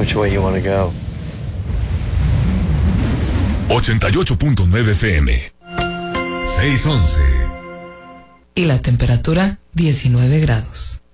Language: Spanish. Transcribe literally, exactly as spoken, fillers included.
which way you want to go. ochenta y ocho punto nueve F M. seiscientos once. Y la temperatura diecinueve grados.